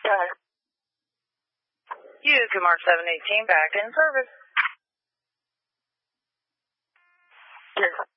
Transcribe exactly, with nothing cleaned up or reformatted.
Go ahead. You can mark seven eighteen back in service. Yes.